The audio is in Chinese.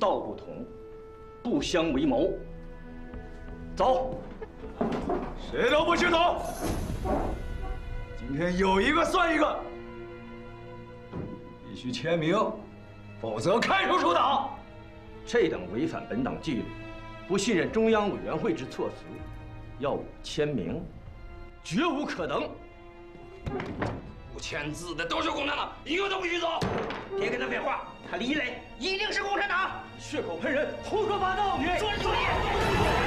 道不同，不相为谋。走， 谁都不许走！今天有一个算一个，必须签名，否则开除出党。 这等违反本党纪律、不信任中央委员会之措辞，要我签名，绝无可能。不签字的都是共产党，一个都不许走！ 别跟他废话，他李磊一定是共产党， 血口喷人，胡说八道！你说你！